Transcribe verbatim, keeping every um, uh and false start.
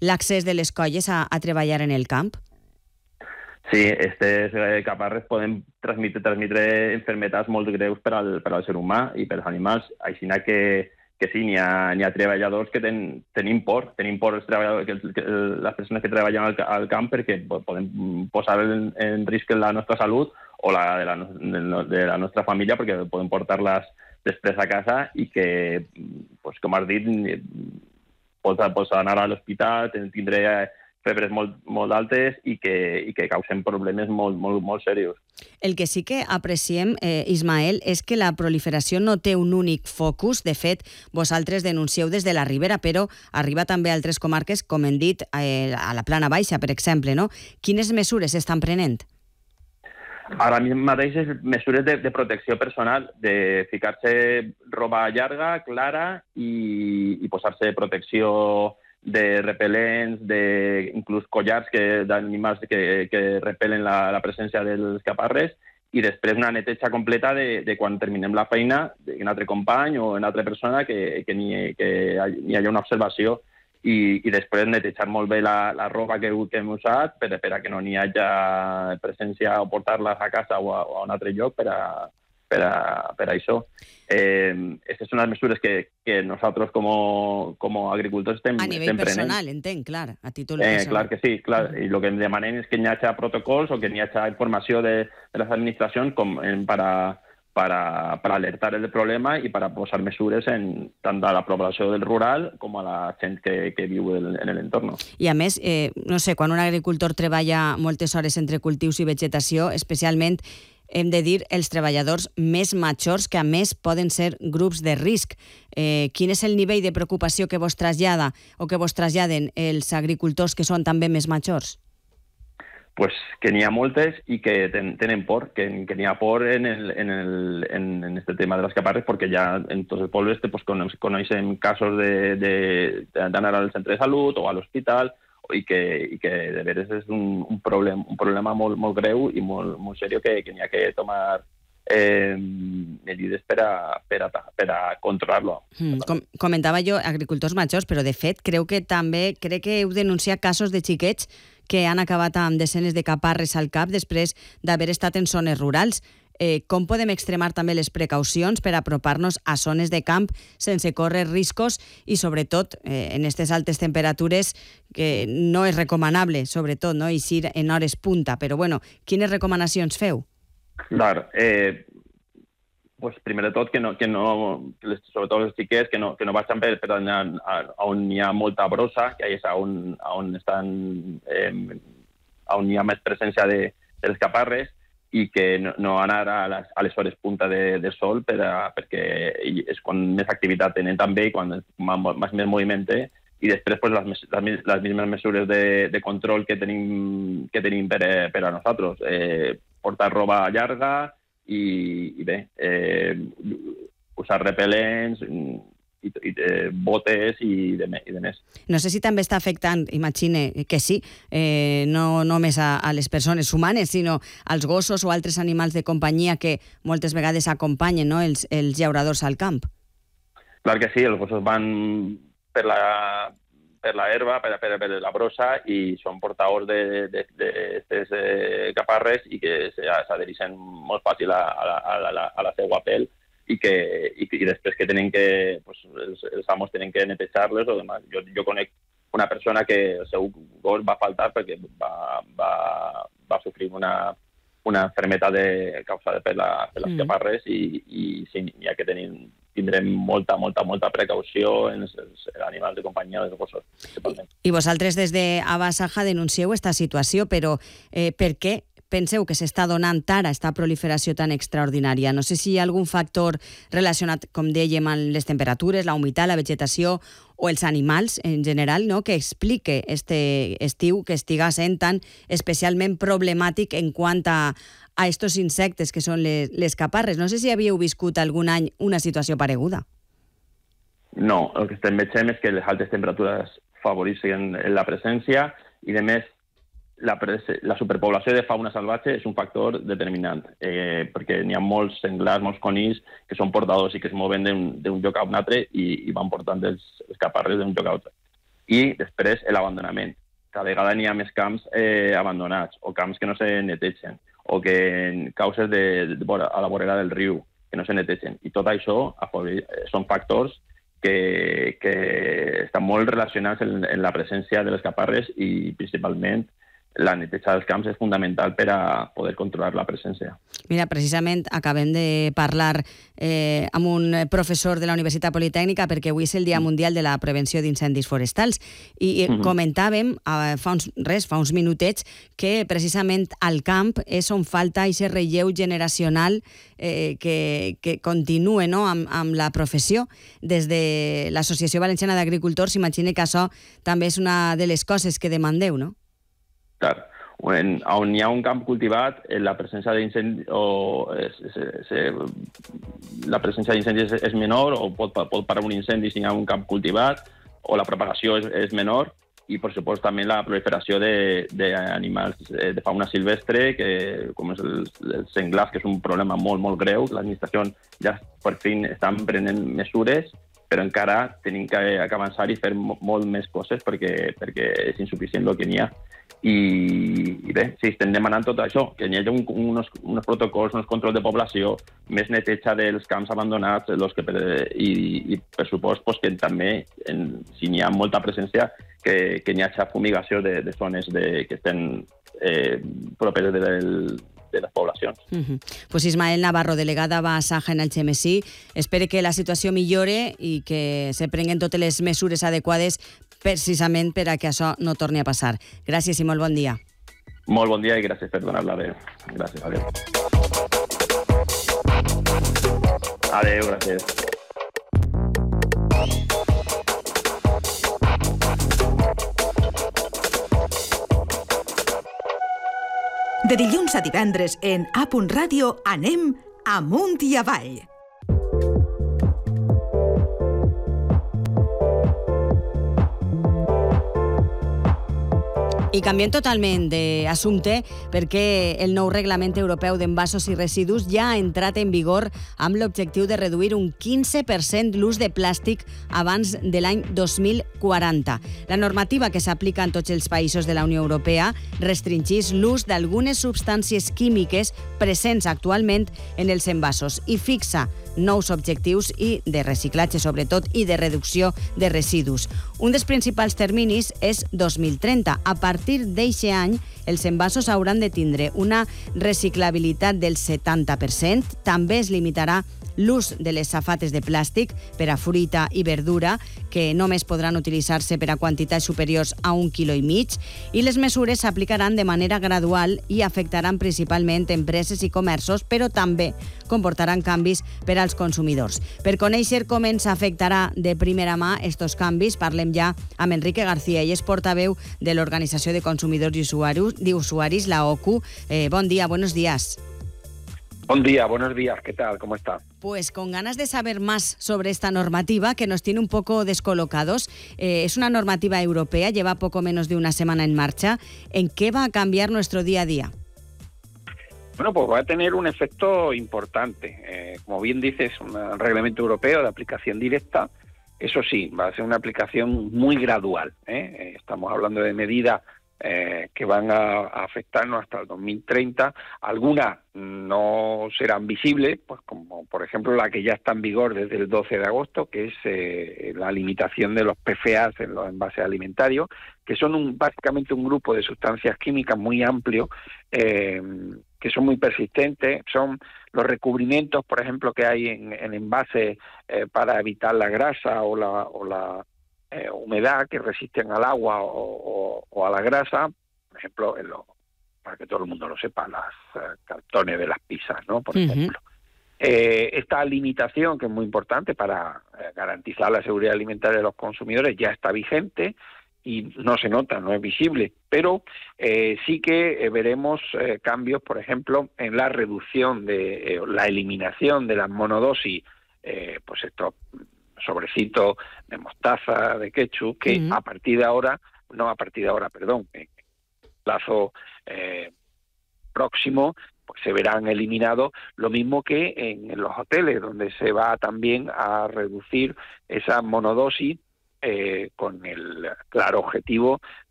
l'accés de les colles a, a treballar en el camp? Sí, aquestes eh, caparres poden transmetre, transmetre enfermetats molt greus per al, per al ser humà i per als animals. Així que, que sí, n'hi ha, n'hi ha treballadors que ten, tenim por, tenim por els treballadors, que, que, les persones que treballen al, al camp perquè poden posar en, en risc la nostra salut o la de la, de la nostra família perquè poden portar-les després a casa i que, pues, com has dit, pots, pots anar a l'hospital, tindré febres molt, molt altes i que, i que causen problemes molt, molt, molt serios. El que sí que apreciem, eh, Ismael, és que la proliferació no té un únic focus. De fet, vosaltres denuncieu des de la Ribera, però arriba també a altres comarques, com hem dit, eh, a la Plana Baixa, per exemple, no? Quines mesures estan prenent? Ara mateix és mesures de, de protecció personal, de ficar-se roba llarga, clara i, i posar-se protecció de repel·lents, de, inclús collars que, d'animals que, que repel·len la, la presència dels caparres i després una neteja completa de, de quan terminem la feina d'un altre company o una altra persona que, que, ni, que hi hagi una observació i, i després netejar molt bé la, la roba que, que hem usat per, per a que no n'hi hagi presència o portar-la a casa o a, o a un altre lloc per a, per a, per a això. Eh, estas son las mesures que, que nosotros como, como agricultores estem, a nivell estem prenent. personal, entenc, clar, a títol eh, personal. Clar que sí, clar. I el que em demanem és que hi hagi protocols o que hi hagi informació de, de les administracions com en, para, para, para alertar el problema i para posar mesures en, tant a la població del rural com a la gent que, que viu en, en l'entorn. I a més, eh, no sé, quan un agricultor treballa moltes hores entre cultius i vegetació, especialment hem de dir els treballadors més majors, que a més poden ser grups de risc. Eh, quin és el nivell de preocupació que vos trasllada o que vos traslladen els agricultors que són també més majors? Pues que n'hi ha moltes i que ten, tenen por, que, que n'hi ha por en, el, en, el, en, en este tema de les caparres, perquè ja en tots els pobles pues, coneixem casos de, de, d'anar al centre de salut o a l'hospital i que, i que de veres és un, un, problem, un problema molt, molt greu i molt, molt seriós que, que n'hi ha que tomar eh, medidas per a, per a, per a controlar-lo. Mm, com, comentava jo agricultors majors, però de fet creu que també crec que heu denunciat casos de xiquets que han acabat amb desenes de caparres al cap després d'haver estat en zones rurals. Eh, com podem extremar també les precaucions per apropar-nos a zones de camp sense córrer riscos i, sobretot, eh, en aquestes altes temperatures que no és recomanable, sobretot, no eixir en hores punta. Però, bueno, quines recomanacions feu? Clar, eh, pues, primer de tot, que no, que no les, sobretot els xiquets, que no, que no vagin per, per anar a, a on hi ha molta brossa, que és on, on, estan, eh, on hi ha més presència de, dels caparres, i que no, no anar a les, a les hores punta de, de sol per a, perquè és quan més activitat tenen també i quan més, més moviment té. I després pues, les, les, les mismes mesures de, de control que tenim, que tenim per, per a nosaltres. Eh, portar roba llarga i, i bé, eh, usar repel·lents, i, i eh, botes i de, i de més. No sé si també està afectant, imagine que sí, eh, no només a, a les persones humanes, sinó als gossos o altres animals de companyia que moltes vegades acompanyen, no, els, els llauradors al camp. Clar que sí, els gossos van per la, per la herba, per, per, per la brossa i són portadors d'aquestes eh, caparres i que s'adhereixen molt fàcil a, a, a, la, a la seva pell. I, que, i, i després que tenen que, pues, els, els amos tenen que netejar-les o demás. Jo, jo conec una persona que el seu gos va faltar perquè va, va, va sofrir una, una enfermedad de, causada per, la, per les mm. caparres i, i sí, hi ha que tenir, tindrem molta, molta, molta precaució en els, els animals de companyia dels gossos. I, I vosaltres des de Ava Saja denuncieu aquesta situació, però eh, per què penseu que s'està donant ara aquesta proliferació tan extraordinària? No sé si hi ha algun factor relacionat, com dèiem, amb les temperatures, la humitat, la vegetació o els animals en general, no?, que explique este estiu que estiga sent tan especialment problemàtic en quant a, a estos insectes que són les, les caparres. No sé si havíeu viscut algun any una situació pareguda. No, el que estem veient és que les altes temperatures favoreixen la presència i, a més, La, la superpoblació de fauna salvatge és un factor determinant, eh, perquè n'hi ha molts senglars, molts conills que són portadors i que es mouen d'un lloc a un altre i, i van portant els, els caparres d'un lloc a altre. i després l'abandonament. Cada vegada n'hi ha més camps eh, abandonats o camps que no se netegen o que en causes de, de, de, a la vorera del riu que no se netegen. I tot això són factors que, que estan molt relacionats en, en la presència de les caparres i principalment la neteja dels camps és fundamental per a poder controlar la presència. Mira, precisament acabem de parlar eh, amb un professor de la Universitat Politècnica perquè avui és el Dia Mundial de la Prevenció d'Incendis Forestals i uh-huh. comentàvem eh, fa uns, res, fa uns minutets que precisament al camp és on falta aquest relleu generacional eh, que, que continue, no?, amb, amb la professió. Des de l'Associació Valenciana d'Agricultors s'imagina que això també és una de les coses que demandeu, no? Clar, on, on hi ha un camp cultivat, la presència d'incendis o es, es, es, la presència d'incendis és, és menor o pot, pot parar un incendi si hi ha un camp cultivat o la propagació és, és menor i, per supost, també la proliferació d'animals de, de fauna silvestre, que, com és el, el senglars, que és un problema molt, molt greu. L'administració ja per fi estan prenent mesures, però encara tenim que, que avançar i fer molt més coses perquè, perquè és insuficient el que n'hi ha. I, i bé, sí, estem demanant tot això, que hi hagi un, unos, unos protocols, uns controls de població, més neteja dels camps abandonats, los que, i, i per supost pues, que també, en, si n'hi ha molta presència, que, que n'hi hagi fumigació de, de zones de, que estan eh, properes de, de les poblacions. Uh-huh. Pues Ismael Navarro, delegada a Saja en el Xemesí, espere que la situació millore i que se prenguen totes les mesures adequades precisament per a que això no torni a passar. Gràcies i molt bon dia. Molt bon dia i gràcies per donar la veu. Gràcies, adéu. Adéu, gràcies. De dilluns a divendres en A Punt Ràdio anem amunt i avall. I canviem totalment d'assumpte perquè el nou Reglament Europeu d'Envasos i Residus ja ha entrat en vigor amb l'objectiu de reduir un quinze per cent l'ús de plàstic abans de l'any dos mil quaranta. La normativa que s'aplica en tots els països de la Unió Europea restringeix l'ús d'algunes substàncies químiques presents actualment en els envasos i fixa nous objectius i de reciclatge, sobretot, i de reducció de residus. Un dels principals terminis és dos mil trenta. A partir d'eixe any, els envasos hauran de tindre una reciclabilitat del setanta per cent. També es limitarà l'ús de les safates de plàstic per a fruita i verdura, que només podran utilitzar-se per a quantitats superiors a un quilo i mig, i les mesures s'aplicaran de manera gradual i afectaran principalment empreses i comerços, però també comportaran canvis per als consumidors. Per conèixer com ens afectarà de primera mà estos canvis, parlem ja amb Enrique García, ell és portaveu de l'Organització de Consumidors i Usuaris, la O C U. Eh, bon dia, buenos días. Buen día, buenos días, ¿qué tal? ¿Cómo está? Pues con ganas de saber más sobre esta normativa que nos tiene un poco descolocados. Eh, es una normativa europea, lleva poco menos de una semana en marcha. ¿En qué va a cambiar nuestro día a día? Bueno, pues va a tener un efecto importante. Eh, como bien dices, un reglamento europeo de aplicación directa. Eso sí, va a ser una aplicación muy gradual, ¿eh? Estamos hablando de medidas Eh, que van a, a afectarnos hasta el dos mil treinta. Algunas no serán visibles, pues como por ejemplo la que ya está en vigor desde el doce de agosto, que es eh, la limitación de los P F A S en los envases alimentarios, que son un, básicamente un grupo de sustancias químicas muy amplio, eh, que son muy persistentes. Son los recubrimientos, por ejemplo, que hay en, en envases eh, para evitar la grasa o la, o la Eh, humedad, que resisten al agua o, o, o a la grasa, por ejemplo, en lo, para que todo el mundo lo sepa, las uh, cartones de las pizzas, ¿no? Por uh-huh. ejemplo. Eh, esta limitación, que es muy importante para eh, garantizar la seguridad alimentaria de los consumidores, ya está vigente y no se nota, no es visible, pero eh, sí que eh, veremos eh, cambios, por ejemplo, en la reducción de eh, la eliminación de las monodosis, eh, pues estos sobrecitos de mostaza, de ketchup, que uh-huh. a partir de ahora, no a partir de ahora, perdón, en plazo eh, próximo, pues se verán eliminados, lo mismo que en los hoteles, donde se va también a reducir esa monodosis eh, con el claro objetivo